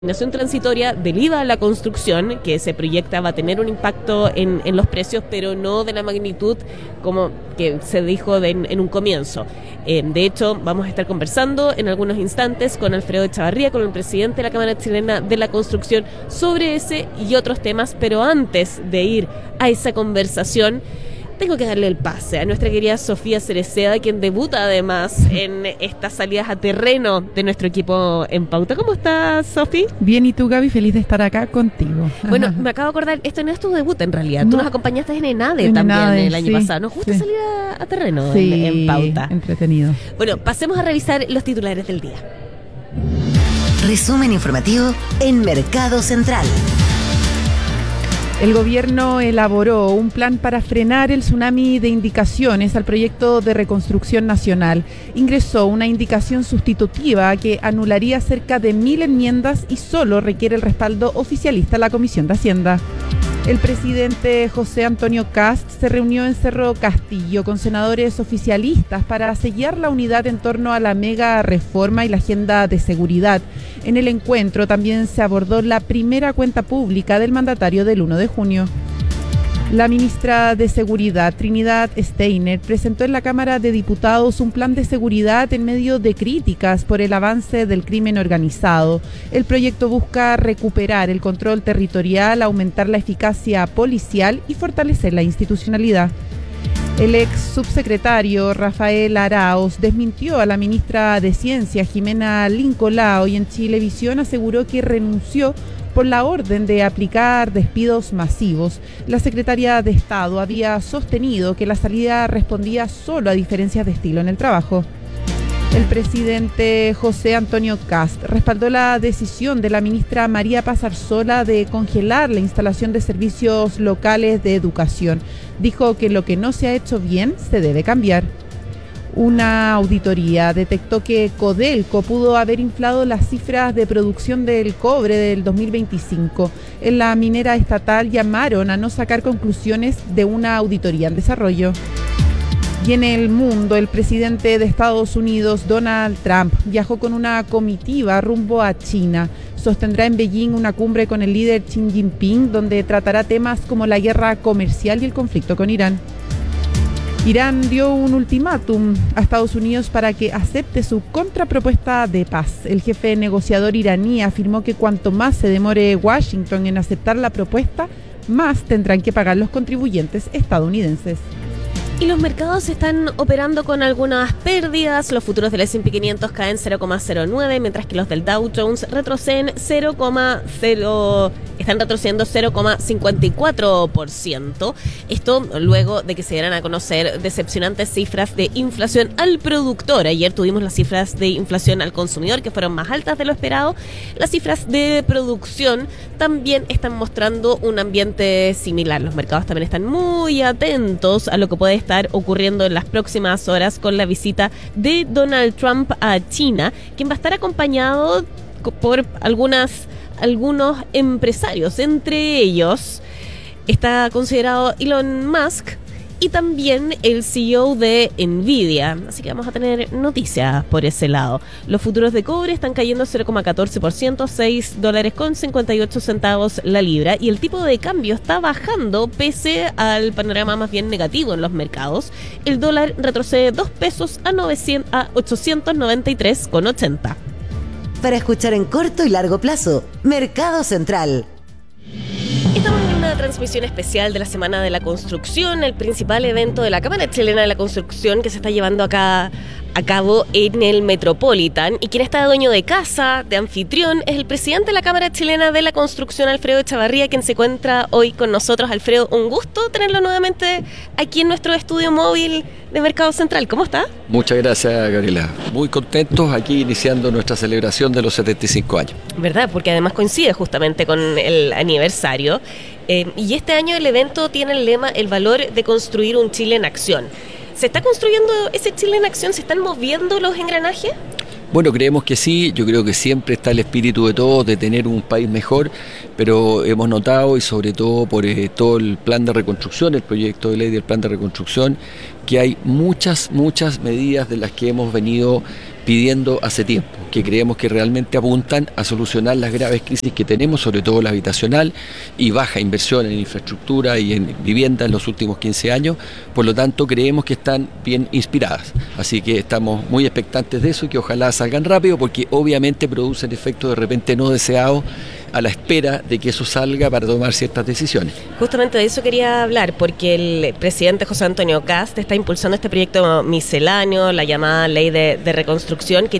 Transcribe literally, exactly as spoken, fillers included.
Determinación transitoria del I V A a la construcción, que se proyecta va a tener un impacto en, en los precios, pero no de la magnitud como que se dijo de, en, en un comienzo. Eh, de hecho, vamos a estar conversando en algunos instantes con Alfredo Echavarría, con el presidente de la Cámara Chilena de la Construcción, sobre ese y otros temas, pero antes de ir a esa conversación, tengo que darle el pase a nuestra querida Sofía Cereceda, quien debuta además en estas salidas a terreno de nuestro equipo en Pauta. ¿Cómo estás, Sofi? Bien, ¿y tú, Gaby? Feliz de estar acá contigo. Bueno, Ajá. Me acabo de acordar, esto no es tu debut en realidad. No. Tú nos acompañaste en ENADE en también ENADE, el año sí, pasado. Nos gusta sí. salir a, a terreno sí, en, en Pauta. Entretenido. Bueno, pasemos a revisar los titulares del día. Resumen informativo en Mercado Central. El gobierno elaboró un plan para frenar el tsunami de indicaciones al proyecto de reconstrucción nacional. Ingresó una indicación sustitutiva que anularía cerca de mil enmiendas y solo requiere el respaldo oficialista de la Comisión de Hacienda. El presidente José Antonio Kast se reunió en Cerro Castillo con senadores oficialistas para sellar la unidad en torno a la mega reforma y la agenda de seguridad. En el encuentro también se abordó la primera cuenta pública del mandatario del uno de junio. La ministra de Seguridad, Trinidad Steiner, presentó en la Cámara de Diputados un plan de seguridad en medio de críticas por el avance del crimen organizado. El proyecto busca recuperar el control territorial, aumentar la eficacia policial y fortalecer la institucionalidad. El ex subsecretario Rafael Arauz desmintió a la ministra de Ciencia, Jimena Lincolao, y en Chilevisión aseguró que renunció por la orden de aplicar despidos masivos. La secretaria de Estado había sostenido que la salida respondía solo a diferencias de estilo en el trabajo. El presidente José Antonio Kast respaldó la decisión de la ministra María Paz Arzola de congelar la instalación de servicios locales de educación. Dijo que lo que no se ha hecho bien se debe cambiar. Una auditoría detectó que Codelco pudo haber inflado las cifras de producción del cobre del dos mil veinticinco. En la minera estatal llamaron a no sacar conclusiones de una auditoría en desarrollo. Y en el mundo, el presidente de Estados Unidos, Donald Trump, viajó con una comitiva rumbo a China. Sostendrá en Beijing una cumbre con el líder Xi Jinping, donde tratará temas como la guerra comercial y el conflicto con Irán. Irán dio un ultimátum a Estados Unidos para que acepte su contrapropuesta de paz. El jefe negociador iraní afirmó que cuanto más se demore Washington en aceptar la propuesta, más tendrán que pagar los contribuyentes estadounidenses. Y los mercados están operando con algunas pérdidas. Los futuros del ese and pe quinientos caen cero coma cero nueve, mientras que los del Dow Jones retroceden cero coma cero, están retrocediendo cero coma cincuenta y cuatro por ciento. Esto luego de que se dieran a conocer decepcionantes cifras de inflación al productor. Ayer tuvimos las cifras de inflación al consumidor, que fueron más altas de lo esperado. Las cifras de producción también están mostrando un ambiente similar. Los mercados también están muy atentos a lo que puede estar ocurriendo en las próximas horas con la visita de Donald Trump a China, quien va a estar acompañado por algunas algunos empresarios. Entre ellos está considerado Elon Musk y también el ce e o de Nvidia. Así que vamos a tener noticias por ese lado. Los futuros de cobre están cayendo cero coma catorce por ciento, seis dólares con cincuenta y ocho centavos la libra. Y el tipo de cambio está bajando pese al panorama más bien negativo en los mercados. El dólar retrocede dos pesos a, novecientos, a ochocientos noventa y tres con ochenta. Para escuchar en corto y largo plazo, Mercado Central. Estamos en una transmisión especial de la Semana de la Construcción, el principal evento de la Cámara Chilena de la Construcción que se está llevando acá a cabo en el Metropolitan. Y quien está de dueño de casa, de anfitrión, es el presidente de la Cámara Chilena de la Construcción, Alfredo Echavarría, quien se encuentra hoy con nosotros. Alfredo, un gusto tenerlo nuevamente aquí en nuestro estudio móvil de Mercado Central. ¿Cómo está? Muchas gracias, Gabriela. Muy contentos aquí iniciando nuestra celebración de los setenta y cinco años. ¿Verdad? Porque además coincide justamente con el aniversario. Eh, y este año el evento tiene el lema El valor de construir un Chile en acción. ¿Se está construyendo ese Chile en acción? ¿Se están moviendo los engranajes? Bueno, creemos que sí, yo creo que siempre está el espíritu de todos de tener un país mejor, pero hemos notado, y sobre todo por eh, todo el plan de reconstrucción, el proyecto de ley del plan de reconstrucción, que hay muchas, muchas medidas de las que hemos venido pidiendo hace tiempo, que creemos que realmente apuntan a solucionar las graves crisis que tenemos, sobre todo la habitacional y baja inversión en infraestructura y en vivienda en los últimos quince años. Por lo tanto, creemos que están bien inspiradas. Así que estamos muy expectantes de eso y que ojalá salgan rápido, porque obviamente producen efectos de repente no deseados a la espera de que eso salga para tomar ciertas decisiones. Justamente de eso quería hablar, porque el presidente José Antonio Kast está impulsando este proyecto misceláneo, la llamada ley de, de reconstrucción, que